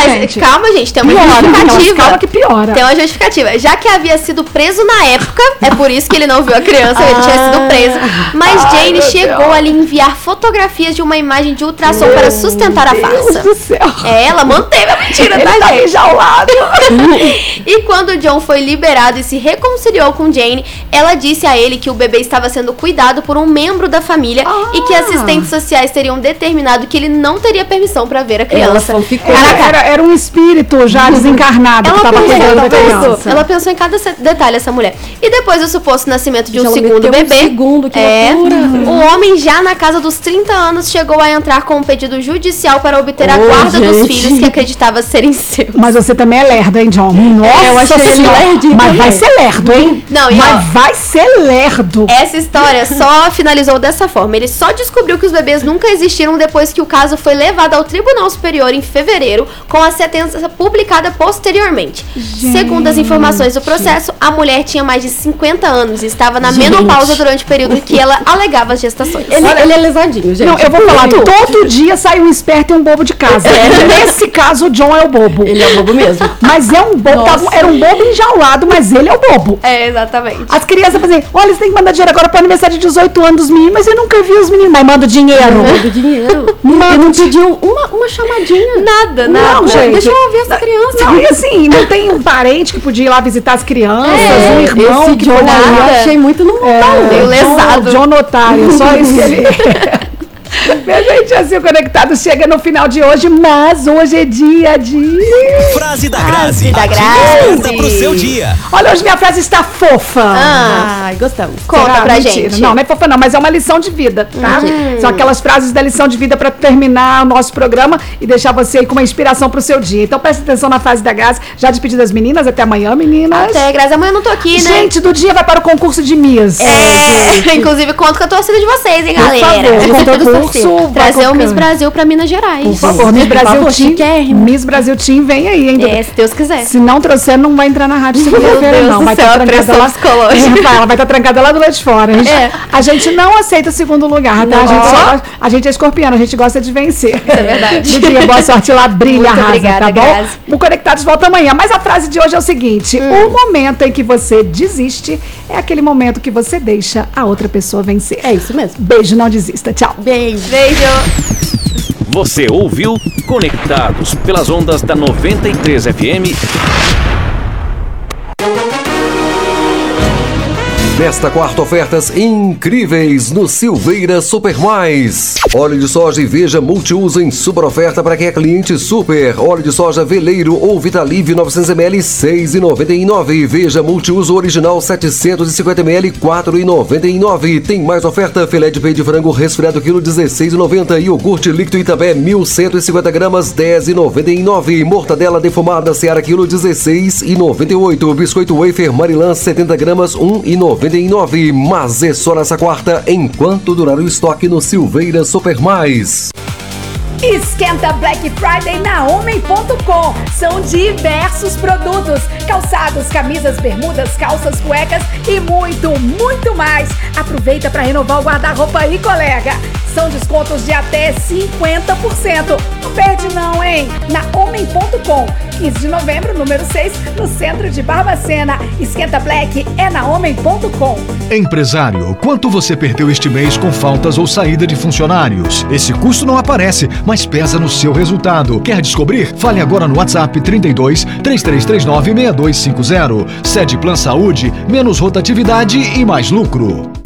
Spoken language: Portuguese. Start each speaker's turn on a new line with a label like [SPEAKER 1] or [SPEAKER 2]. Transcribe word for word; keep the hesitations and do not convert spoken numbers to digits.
[SPEAKER 1] mas
[SPEAKER 2] gente.
[SPEAKER 1] calma, gente, tem uma
[SPEAKER 2] Piora,
[SPEAKER 1] justificativa.
[SPEAKER 2] calma que piora.
[SPEAKER 1] Tem uma justificativa. Já que havia sido preso na época, é por isso que ele não viu a criança, ele tinha sido preso. Mas
[SPEAKER 2] Ai,
[SPEAKER 1] Jane
[SPEAKER 2] meu
[SPEAKER 1] chegou
[SPEAKER 2] Deus.
[SPEAKER 1] a lhe enviar fotografias de uma imagem de ultrassom para sustentar a farsa.
[SPEAKER 2] Deus do céu.
[SPEAKER 1] É, ela manteve a mentira,
[SPEAKER 2] Ele
[SPEAKER 1] tá,
[SPEAKER 2] tá
[SPEAKER 1] gente?
[SPEAKER 2] enjaulado.
[SPEAKER 1] E quando John foi liberado e se reconciliou com Jane, ela disse a ele que o bebê estava sendo cuidado por um membro da família
[SPEAKER 2] Ah.
[SPEAKER 1] e que assistentes sociais teriam determinado que ele não teria permissão para ver a criança.
[SPEAKER 3] Ela ficou-
[SPEAKER 2] Era, era, era um espírito já desencarnado que
[SPEAKER 1] Ela
[SPEAKER 2] tava
[SPEAKER 1] pensou,
[SPEAKER 2] cuidando da
[SPEAKER 1] ela, pensou,
[SPEAKER 2] criança.
[SPEAKER 1] ela pensou em cada se- detalhe, essa mulher. E depois do suposto nascimento de um
[SPEAKER 3] Ela
[SPEAKER 1] segundo
[SPEAKER 3] meteu um
[SPEAKER 1] bebê,
[SPEAKER 3] segundo, que
[SPEAKER 1] é,
[SPEAKER 3] loucura.
[SPEAKER 1] o homem já na casa dos trinta anos chegou a entrar com um pedido judicial para obter a
[SPEAKER 3] Ô,
[SPEAKER 1] guarda dos
[SPEAKER 3] gente.
[SPEAKER 1] filhos que acreditava serem seus.
[SPEAKER 2] Mas você também é lerdo, hein, John? Nossa,
[SPEAKER 3] eu achei ele
[SPEAKER 2] Senhora.
[SPEAKER 3] lerdinho
[SPEAKER 2] Mas
[SPEAKER 3] também.
[SPEAKER 2] vai ser lerdo, hein?
[SPEAKER 1] Não, e
[SPEAKER 2] Mas
[SPEAKER 1] ó,
[SPEAKER 2] vai ser lerdo.
[SPEAKER 1] essa história só finalizou dessa forma. Ele só descobriu que os bebês nunca existiram depois que o caso foi levado ao Tribunal Superior em fevereiro, com a sentença publicada posteriormente. Segundo as informações do processo, a mulher tinha mais de cinquenta anos e estava na
[SPEAKER 3] Gente.
[SPEAKER 1] menopausa durante o período em que ela alegava as gestações.
[SPEAKER 3] Ele, ele é lesadinho, gente.
[SPEAKER 2] Não, eu vou falar,
[SPEAKER 3] Muito.
[SPEAKER 2] todo dia sai um esperto e um bobo de casa. Nesse caso, o John é o bobo.
[SPEAKER 3] Ele é o bobo mesmo.
[SPEAKER 2] Mas é um bobo,
[SPEAKER 3] Nossa.
[SPEAKER 2] tava- era um bobo enjaulado, mas ele é o bobo.
[SPEAKER 1] É, exatamente.
[SPEAKER 2] As crianças fazem, olha, você tem que mandar dinheiro agora para aniversário de dezoito anos dos meninos, mas eu nunca vi os meninos. Mas manda o dinheiro.
[SPEAKER 3] Do dinheiro.
[SPEAKER 2] Manda
[SPEAKER 3] E
[SPEAKER 2] o
[SPEAKER 3] não
[SPEAKER 2] dinheiro.
[SPEAKER 3] pediu uma, uma chamadinha.
[SPEAKER 1] Nada, nada.
[SPEAKER 2] Não, gente.
[SPEAKER 3] Deixa eu ver essa criança.
[SPEAKER 2] Não, e assim, não tem um parente que podia ir lá visitar as crianças,
[SPEAKER 3] É,
[SPEAKER 2] um irmão
[SPEAKER 3] esse
[SPEAKER 2] que
[SPEAKER 3] John
[SPEAKER 2] podia
[SPEAKER 3] aí
[SPEAKER 2] ir lá.
[SPEAKER 3] eu achei muito no
[SPEAKER 2] É,
[SPEAKER 3] montão.
[SPEAKER 1] meio
[SPEAKER 2] John-
[SPEAKER 1] lesado.
[SPEAKER 2] John Otário, só isso que ele Minha gente, assim o Conectado chega no final de hoje, mas hoje é dia de...
[SPEAKER 4] Frase da Grazi.
[SPEAKER 1] da
[SPEAKER 4] A que
[SPEAKER 1] Grazi.
[SPEAKER 4] desperta pro seu dia.
[SPEAKER 2] Olha, hoje minha frase está fofa.
[SPEAKER 1] Ah,
[SPEAKER 3] Ai, gostamos.
[SPEAKER 1] conta
[SPEAKER 2] Será?
[SPEAKER 1] pra
[SPEAKER 2] Mentira.
[SPEAKER 1] gente.
[SPEAKER 2] Não, não é fofa não, mas é uma lição de vida, tá? São aquelas frases da lição de vida pra terminar o nosso programa e deixar você aí com uma inspiração pro seu dia. Então presta atenção na frase da Grazi. Já despedi das meninas, até amanhã, meninas.
[SPEAKER 1] Até, Grazi, amanhã eu não tô aqui, né?
[SPEAKER 2] Gente, do dia vai para o concurso de Miss.
[SPEAKER 1] É, inclusive conto com a torcida de vocês, hein,
[SPEAKER 2] Por
[SPEAKER 1] galera?
[SPEAKER 2] favor,
[SPEAKER 1] Vamos todos
[SPEAKER 2] concurso,
[SPEAKER 1] torcer.
[SPEAKER 2] vai
[SPEAKER 1] Trazer o
[SPEAKER 2] qualquer-
[SPEAKER 1] Miss Brasil pra Minas Gerais.
[SPEAKER 2] Por favor, Miss
[SPEAKER 3] Por
[SPEAKER 2] Brasil
[SPEAKER 3] favor,
[SPEAKER 2] Team.
[SPEAKER 3] chiquérrimo.
[SPEAKER 2] Miss Brasil Team vem aí, hein?
[SPEAKER 1] É, se Deus quiser.
[SPEAKER 2] Se não trouxer, não vai entrar na rádio segunda-feira,
[SPEAKER 1] Deus
[SPEAKER 2] não.
[SPEAKER 1] do
[SPEAKER 2] Vai
[SPEAKER 1] céu,
[SPEAKER 2] estar
[SPEAKER 1] a
[SPEAKER 2] trancada
[SPEAKER 1] pressão
[SPEAKER 2] lá.
[SPEAKER 1] psicológica.
[SPEAKER 2] É, vai, ela vai estar trancada lá do lado de fora. A gente,
[SPEAKER 1] É.
[SPEAKER 2] a gente não aceita segundo lugar, tá? A gente,
[SPEAKER 1] Ó.
[SPEAKER 2] só- a gente é escorpiana, a gente gosta de vencer.
[SPEAKER 1] É verdade.
[SPEAKER 2] Dia, boa sorte lá, brilha,
[SPEAKER 1] Muito
[SPEAKER 2] arrasa,
[SPEAKER 1] obrigada,
[SPEAKER 2] tá bom?
[SPEAKER 1] Grazi.
[SPEAKER 2] O Conectados volta amanhã. Mas a frase de hoje é o seguinte:
[SPEAKER 1] Hum.
[SPEAKER 2] o momento em que você desiste é aquele momento que você deixa a outra pessoa vencer.
[SPEAKER 3] É isso mesmo.
[SPEAKER 2] Beijo, não desista. Tchau.
[SPEAKER 3] Beijo.
[SPEAKER 1] Beijo.
[SPEAKER 4] Você ouviu Conectados pelas ondas da noventa e três F M.
[SPEAKER 5] Nesta quarta, ofertas incríveis no Silveira Super Mais. Óleo de soja e veja multiuso em super oferta para quem é cliente super. Óleo de soja Veleiro ou Vitalive novecentos mililitros, seis reais e noventa e nove centavos. Veja multiuso original setecentos e cinquenta mililitros, quatro reais e noventa e nove centavos. Tem mais oferta: filé de peito de frango resfriado quilo dezesseis reais e noventa centavos. Iogurte líquido Itabé mil cento e cinquenta gramas, dez reais e noventa e nove centavos. Mortadela defumada Seara quilo dezesseis reais e noventa e oito centavos. Biscoito wafer Marilã setenta gramas, um real e noventa e nove centavos. Mas é só nessa quarta, enquanto durar o estoque no Silveira Super Mais.
[SPEAKER 2] Esquenta Black Friday na Homem ponto com. São diversos produtos: calçados, camisas, bermudas, calças, cuecas e muito, muito mais. Aproveita para renovar o guarda-roupa aí, colega. São descontos de até cinquenta por cento. Não perde não, hein? Na Homem ponto com. quinze de novembro, número seis, no centro de Barbacena. Esquenta Black é na Homem ponto com.
[SPEAKER 6] Empresário, quanto você perdeu este mês com faltas ou saída de funcionários? Esse custo não aparece, mas pesa no seu resultado. Quer descobrir? Fale agora no WhatsApp trinta e dois, três três três nove, seis dois cinco zero. Sede Plan Saúde, menos rotatividade e mais lucro.